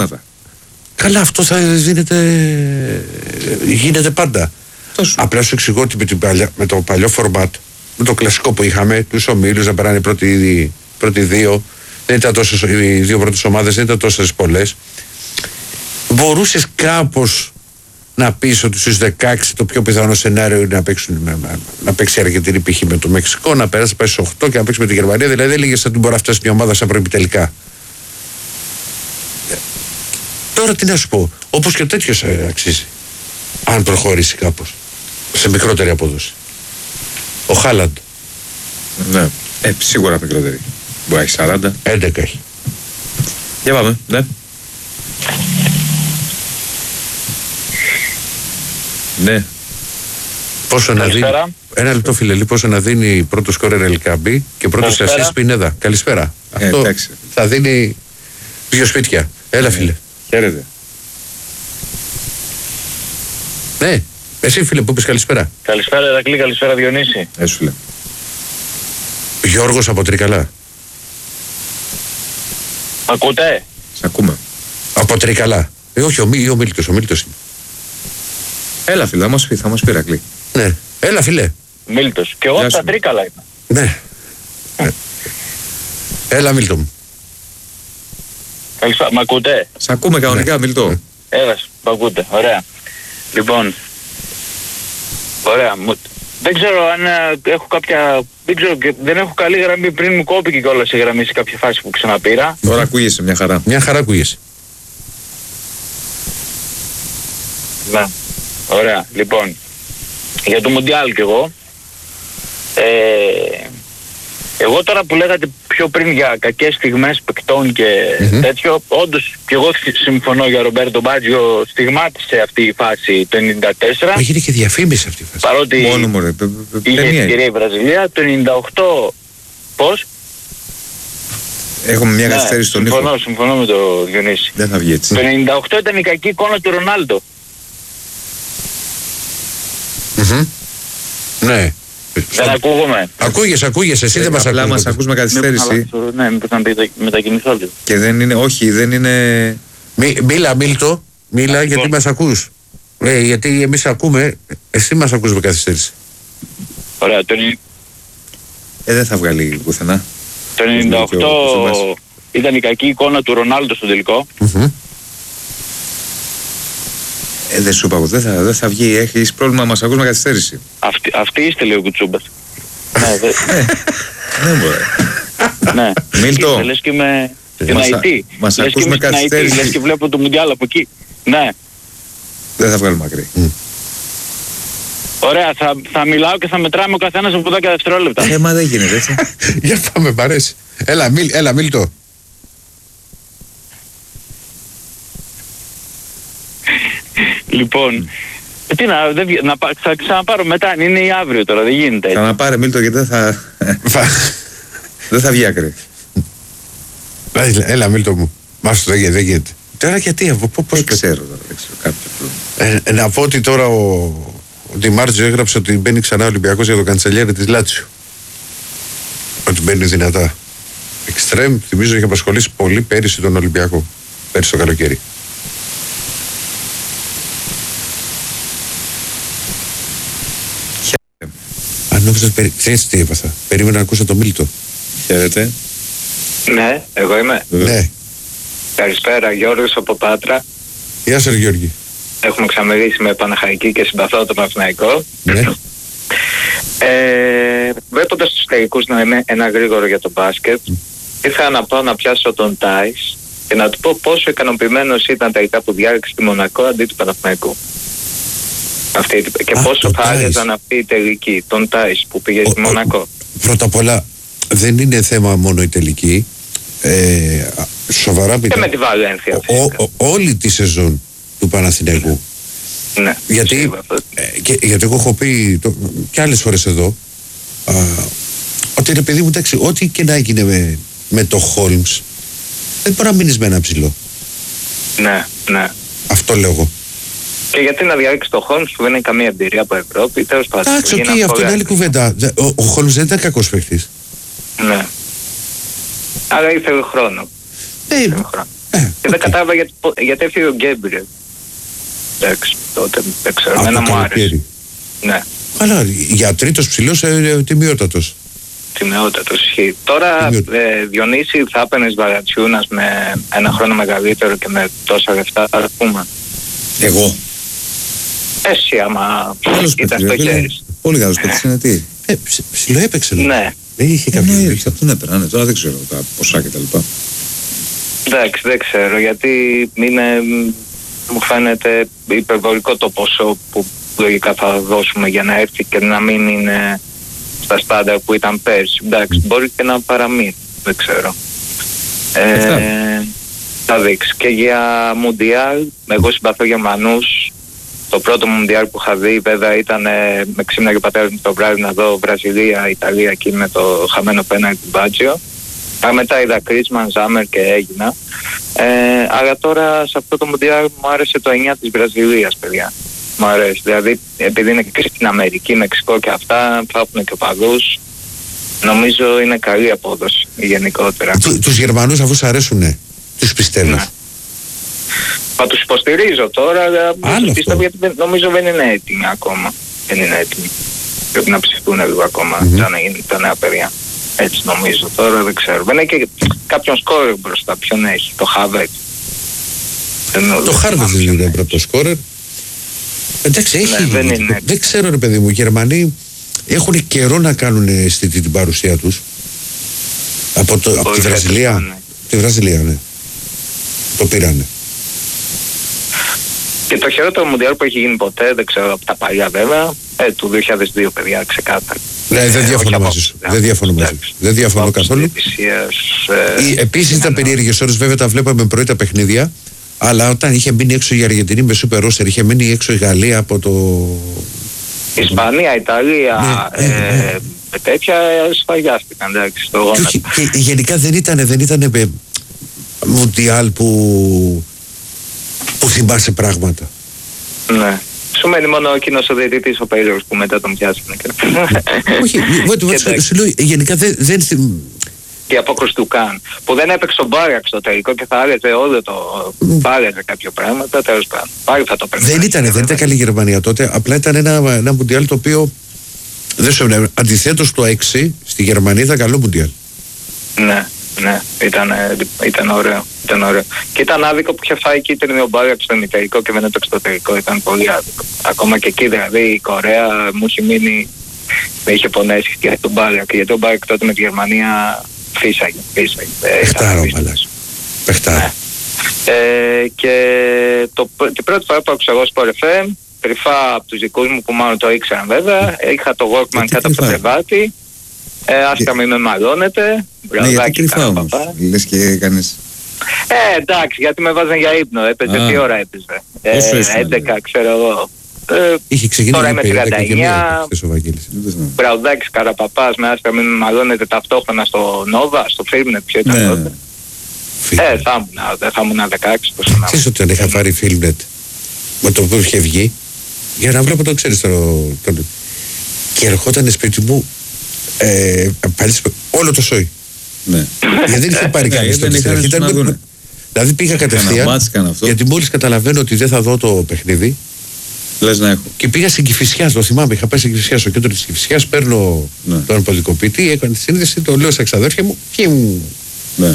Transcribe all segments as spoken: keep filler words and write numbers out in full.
ομάδα. Καλά, αυτό θα γίνεται, γίνεται πάντα. Τόσο. Απλά σου εξηγώ ότι με, την παλιά, με το παλιό φορμάτ, με το κλασικό που είχαμε, τους ομίλους να περάνε πρώτοι, πρώτοι δύο, δεν ήταν τόσες, οι δύο πρώτες ομάδες δεν ήταν τόσες πολλές. Μπορούσες κάπως να πεις ότι στους δεκαέξι το πιο πιθανό σενάριο είναι να, παίξουν, να, να παίξει η Αργεντινή π.χ. με το Μεξικό, να περάσει πάει στους οκτώ και να παίξει με τη Γερμανία. Δηλαδή δεν έλεγες ότι μπορεί να φτάσει μια ομάδα σαν προημιτελικά. Τώρα τι να σου πω, όπως και τέτοιος αξίζει, αν προχωρήσει κάπως, σε μικρότερη απόδοση. Ο Χάλαντ. Ναι, ε, σίγουρα μικρότερη. Μπορεί να έχει σαράντα. έντεκα έχει. Για πάμε, ναι. Ναι. Πόσο να δίνει. Ένα λεπτό, φίλε, πόσο να δίνει πρώτο σκόρερ Ελκάμπη και πρώτο ασίστ Πινέδα. Καλησπέρα. Ε, Αυτό εντάξει. θα δίνει δύο σπίτια. Έλα, φίλε. Χαίρετε. Ναι, εσύ, φίλε, που είπες καλησπέρα. Καλησπέρα, Ερακλή, καλησπέρα, Διονύση. Ε, σου λέω. Γιώργος από Τρικαλά. Ακούτε? Σ' ακούμε. Από Τρικαλά. Ε, όχι, ο, Μί, ο Μίλτος, ο Μίλτος είναι. Έλα, φίλε, θα μας πει, θα μας πει, Ρακλή. Ναι, έλα, φίλε. Μίλτος. Και εγώ στα Τρίκαλα είμαι. Ναι. ε. Έλα, Μίλτο μου. Καλησπέρα, μ' ακούτε? Σ' ακούμε κανονικά, ναι. Μιλτό. Έλα, μ' ακούτε, ωραία. Λοιπόν, ωραία. Δεν ξέρω αν ε, έχω κάποια... Δεν ξέρω, δεν έχω καλή γραμμή, πριν μου κόπηκε κιόλας η γραμμή σε κάποια φάση που ξαναπήρα. Τώρα ακούγεσαι μια χαρά. Μια χαρά ακούγεσαι. Ναι, ωραία. Λοιπόν, για το Μουντιάλ κι εγώ. Ε, εγώ τώρα που λέγατε πιο πριν για κακές στιγμές παικτών και mm-hmm. τέτοιο, όντως κι εγώ συμφωνώ για Ρομπέρτο Μπάτζιο, στιγμάτισε αυτή η φάση το ενενήντα τέσσερα. Έγινε και διαφήμιση αυτή η φάση. Παρότι μόνο μου ρε, είχε ευκαιρία η Βραζιλία, το ενενήντα οκτώ πώς? Έχουμε μια καθυστέρηση στον ήχο. Συμφωνώ, συμφωνώ με το Διονύση. Δεν θα βγει έτσι. Το ενενήντα οκτώ ήταν η κακή εικόνα του Ρονάλντο. Mm-hmm. Ναι. Δεν ακούγομαι. Ακούγεσαι, ακούγεσαι, εσύ ε, δεν μας ακούς. Απλά μας ακούς με καθυστέρηση. Ναι, μήπως να μετακινηθώ λίγο. Και δεν είναι, όχι, δεν είναι... Μί, μίλα, Μίλτο, μίλα, γιατί λοιπόν. Μας ακούς. Ε, γιατί εμείς ακούμε, εσύ μας ακούς με καθυστέρηση. Ωραία, το... Ε, δεν θα βγάλει πουθενά. Το ενενήντα οκτώ ήταν η κακή εικόνα του Ρονάλντο στο τελικό. Mm-hmm. Ε, δεν σου είπα, δεν θα, δεν θα βγει, έχεις πρόβλημα να μας ακούς με καθυστέρηση. Αυτή, αυτή είστε λίγο κουτσούμπας. Ναι, δε... Δεν μπορεί. Ναι. Μίλτο. Λες και με την μας, άι τι. Μας ακούς με καθυστέρηση. Λες και βλέπω το Μουντιάλ από εκεί. Ναι. Δεν θα βγάλουμε μακρύ. Mm. Ωραία, θα, θα μιλάω και θα μετράμε ο καθένας από δέκα δευτερόλεπτα. Ε, μα δεν γίνεται έτσι. Για πάμε, μ' αρέσει. Έλα, μίλ, έλα, Μίλτο. Λοιπόν, mm. τι να, δεν, να, θα ξαναπάρω μετά, είναι ή αύριο τώρα, δεν γίνεται έτσι. Ξαναπάρε Μίλτο γιατί δεν θα... δεν θα βγει άκρη. Έλα, Μίλτο μου. Μάσου, δεν γίνεται. Τώρα γιατί, από πώς... Δεν ξέρω τώρα, δεν ξέρω κάποιο. Ε, να πω ότι τώρα ο, ο Ντιμάρτζιο έγραψε ότι μπαίνει ξανά ο Ολυμπιακός για τον καντσελιέρη της Λάτσιο. Ότι μπαίνει δυνατά. Εξτρέμ, θυμίζω, είχε απασχολήσει πολύ πέρυσι τον Ολυμπιακό. Πέρυσι το καλοκαίρι. Αν νόμιζα ότι ξέρεις τι έπαθα. Περίμενα να ακούσω τον Μίλτο. Χαίρετε. Ναι, εγώ είμαι. Ναι. Καλησπέρα, Γιώργος από Πάτρα. Γεια σας, Γιώργη. Έχουμε ξαναμιλήσει με Παναχαϊκή και συμπαθώ το Παναθηναϊκό. Ναι. Ε, βλέποντας τους τελικούς να είναι ένα γρήγορο για το μπάσκετ, mm. ήθελα να πάω να πιάσω τον Τάις και να του πω πόσο ικανοποιημένος ήταν τελικά που διάλεξε τη Μονακό αντί του Παναθηναϊκού. Αυτή, και Α, πόσο θα άρεσαν αυτή η τελική, τον Τάις που πήγε ο, στη Μονακό. Ο, πρώτα απ' όλα δεν είναι θέμα μόνο η τελική. Ε, σοβαρά και με τη Βαλένθια όλη τη σεζόν του Παναθηναϊκού. Ναι, γιατί, ε, και, γιατί εγώ έχω πει το, και άλλες φορές εδώ α, ότι ρε παιδί μου, εντάξει, ό,τι και να έγινε με, με το Χόλμς δεν μπορεί να μείνεις με ένα ψηλό. Ναι, ναι. Αυτό λέω εγώ. Και γιατί να διαλέξει το Χόλμς που δεν έχει καμία εμπειρία από Ευρώπη, τέλος πάντων. Εντάξει, οκ, okay, αυτό είναι άλλη κουβέντα. Ο, ο Χόλμς δεν ήταν κακός παίκτης. Ναι. Άρα ήθελε χρόνο. Ε, Ε, και δεν κατάλαβα γιατί, γιατί έφυγε ο Γκέμπριελ. Εντάξει, τότε δεν ξέρω, εμένα μου άρεσε. Ναι. Αλλά για τρίτος ψηλός, ε, τιμιότατος. Τιμιότατος, ισχύει. Τώρα, ε, Διονύση, θα έπαιρνες Βαρατσιούνας με ένα χρόνο μεγαλύτερο και με τόσα λεφτά, θα πούμε. Εγώ. Εσύ, άμα Άλλος ήταν παίκτης, στο ρε, χέρι. πολύ καλός παίκτης είναι, τι. Ε, ψ- ψηλό έπαιξε. Ναι. Δεν είχε κάποιο. Ναι, θα τον έπαιρνα, ναι, τώρα δεν ξέρω τα ποσά και τα λοιπά. Εντάξει, δεν ξέρω, γιατί είναι, μου φαίνεται υπερβολικό το ποσό που λογικά θα δώσουμε για να έρθει και να μην είναι στα στάνταρ που ήταν πέρσι. Εντάξει, μπορεί και να παραμείνει, δεν ξέρω. Ε, θα δείξει. Και για Μουντιάλ, εγώ συμπαθώ Γερμανούς. Το πρώτο Μουντιάλ που είχα δει βέβαια ήταν ε, με ξύμνα και πατέρα μου το βράδυ να δω Βραζιλία, Ιταλία εκεί με το χαμένο πέναλτι του Μπάτζιο. Α, μετά είδα Κρίσμαν, Ζάμερ και έγινα. Ε, αλλά τώρα σε αυτό το Μουντιάλ μου άρεσε το εννιά της Βραζιλίας, παιδιά. Μου αρέσει. Δηλαδή, επειδή είναι και στην Αμερική, Μεξικό και αυτά, θα έχουν και οπαδούς. Νομίζω είναι καλή απόδοση γενικότερα. Του, τους Γερμανούς, αφού σ' αρέσουνε, τους πιστεύεις? Ναι. Μα τους υποστηρίζω τώρα, αλλά Άλλο πιστεύω αυτό. γιατί δεν- νομίζω δεν είναι έτοιμοι ακόμα. Δεν είναι έτοιμοι. Πρέπει να ψηφούν λίγο ακόμα Μμμ. τα, νε- τα νέα παιδιά. Έτσι νομίζω. Τώρα δεν ξέρω. Δεν έχει και κάποιον σκόρερ μπροστά. Ποιον έχει? Το Χάβετ. Το Χάρβαρτ δεν είναι πρώτο σκόρερ. Εντάξει, έχει. Ναι, δεν είναι. Δεν ξέρω, ρε παιδί μου, οι Γερμανοί έχουν καιρό να κάνουν στη, την παρουσία τους. Από, το, από τη Βραζιλία. Ναι. Τη Βραζιλία, ναι. Το πήρανε. Και το χειρότερο Μουντιάλ που έχει γίνει ποτέ, δεν ξέρω από τα παλιά βέβαια, ε, του δύο χιλιάδες δύο, παιδιά, ξεκάθαρα. Ναι, δεν Ε, διαφωνώ όχι μαζί σου. από- Δεν διαφωνώ μαζί σου. εντάξει. Δεν διαφωνώ Από τις καθόλου. διαιτησίες, ε, Επίσης ήταν είναι- περίεργες ώρες, βέβαια τα βλέπαμε πρωί τα παιχνίδια. Αλλά όταν είχε μείνει έξω η Αργεντινή με σούπερ ρόστερ, είχε μείνει έξω η Γαλλία από το. Ισπανία, Ιταλία, Ναι, ναι, ναι. ε, με τέτοια σφαγιάστηκαν, εντάξει, στο Και, γόνατο. όχι, και γενικά δεν ήταν, δεν ήταν ε, Μουντιάλ που, που θυμάσαι πράγματα. Ναι. Σου μένει μόνο εκείνος ο διαιτητής, ο Πέιλορς, που μετά τον πιάσανε. και- Όχι, βα- βα- Και σου- εντάξει. σου λέω, γενικά δεν. δεν θυμ- Και η απόκριση του Καν, που δεν έπαιξε τον Μπάραξ στο τελικό και θα άλλαζε όλο το. Πάλεζε κάποια πράγματα, τέλος πάντων. Πάλι θα το παίρνει. δεν ήταν, δεν ήταν καλή η Γερμανία τότε. Απλά ήταν ένα, ένα Μουντιάλ το οποίο. Δεν σου έμεινε. Αντιθέτως το έξι στη Γερμανία ήταν καλό Μουντιάλ. Ναι, ναι, ήταν, ήταν ωραίο. Ήταν ωραίο. Και ήταν άδικο που είχε φάει κίτρινη ο Μπάραξ στο ημιτελικό και δεν έπαιξε στο τελικό. Ήταν πολύ άδικο. Ακόμα και εκεί δηλαδή η Κορέα μου είχε μείνει. Με είχε πονέσει και τον Μπάραξ. Γιατί ο Μπάραξ τότε με τη Γερμανία φύσαγε. φύσαγε. Ε, Πεχτάρο, ήταν απίστευτος. μαλάς. Πεχτάρο. Ε, και το, την πρώτη φορά που άκουσα εγώ Sport εφ εμ, κρυφά από τους δικούς μου που μάλλον το ήξεραν βέβαια, είχα το Walkman Γιατί κάτω από το κρυφά? κρεβάτι, ε, άστα μην με μαλώνετε, Ναι, γιατί μπραδάκι κρυφά κάνα όμως. παπά. Λες και κανείς. Ε, εντάξει, γιατί με βάζαν για ύπνο, έπαιζε, Α. τι ώρα έπαιζε, Πόσο ε, ήσουν, έντεκα δηλαδή? ξέρω εγώ. Ε, Είχε ξεκινήσει Τώρα είμαι με τριάντα εννιά. χθες ο Βαγγέλης. Δεν το θυμάμαι. Μπραουδάκης Καραπαπάς με άστα μην με μαλώνετε ταυτόχρονα στο Nova, στο Filmnet, ποιο ήταν Ναι, τότε. ναι. Φίλε. Ε, θα ήμουν, δεν θα ήμουν δεκαέξι τόσο να Ξέρεις ότι τον είχα πάρει Filmnet με το που είχε βγει για να βλέπω το ξέρεις το, το, και ερχόταν σπίτι μου ε, πάλι σπ- όλο το σόι. Ναι. Γιατί δεν είχε πάρει Ναι, κανείς γιατί το δεν είχαν Ήταν να με- δούνε. Δηλαδή πήγα κατευθείαν μάτς, κάνα αυτό. γιατί μόλις καταλαβαίνω ότι δεν θα δω το παιχνίδι Λες να έχω. και πήγα στην Κηφισιά, το θυμάμαι, είχα πάει στην Κηφισιά, στο κέντρο της Κηφισιάς, παίρνω Ναι. τον ποδικοποιητή, έκανε τη σύνδεση, το λέω στα ξαδέρφια μου και μου. Ναι.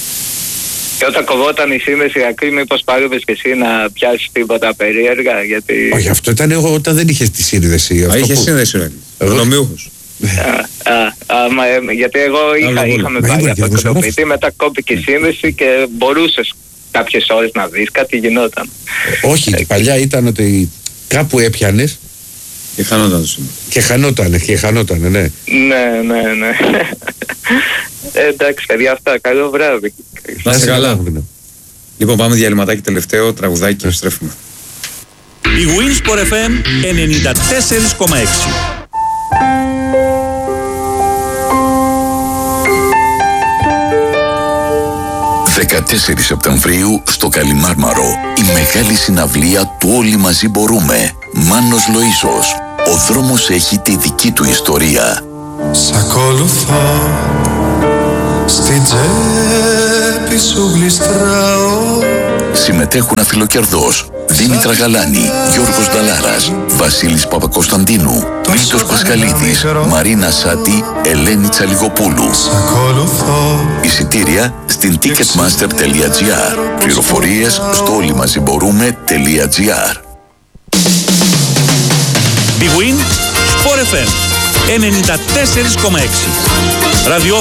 Και όταν κοβόταν η σύνδεση Ακρή, μήπως πάρεις και εσύ να πιάσεις τίποτα περίεργα, γιατί... Όχι, αυτό ήταν εγώ όταν δεν είχε τη σύνδεση. Α, Αυτό είχε που- σύνδεση ο Ρακλής. Εγώ- Προνομιούχος. Α, α, α, μα, ε, γιατί εγώ είχα, Άλλο είχαμε βόλιο. πάει Μα από ήμουν το και κινητοποιητή, μετά κόπηκε η σύνδεση και μπορούσες κάποιες ώρες να δεις, κάτι γινόταν. Όχι, Ε, παλιά ήταν ότι κάπου έπιανε Και χανόταν το σήμερα. και χανότανε, και χανότανε, ναι. Ναι, ναι, ναι. Ε, εντάξει, παιδιά, αυτά. Καλό βράδυ. Να είσαι καλά. Ναι. Λοιπόν, πάμε διαλυματάκι τελευταίο, τραγουδάκι και επιστρέφουμε. Η Winsport εφ εμ ενενήντα τέσσερα κόμμα έξι. δεκατέσσερις Σεπτεμβρίου στο Καλιμάρμαρο η μεγάλη συναυλία του Όλοι Μαζί Μπορούμε. Μάνος Λοΐσος. Ο δρόμος έχει τη δική του ιστορία. Σ' ακολουθώ στην τσέπη τσέπη σου γλιστράω. Συμμετέχουν Αφιλοκερδός, Δήμητρα Γαλάνη, Γιώργος Νταλάρας, Βασίλης Παπακοσταντίνου, Μίλτος Πασχαλίδης, Μαρίνα Σάτη, Ελένη Τσαλιγοπούλου. Σ' ακολουθώ. Εισιτήρια στην ticketmaster τελεία gr. Πληροφορίες στο όλοιμαζιμπορούμε.gr. Big Win Sport εφ εμ ενενήντα τέσσερα κόμμα έξι. Ραδιόφωνο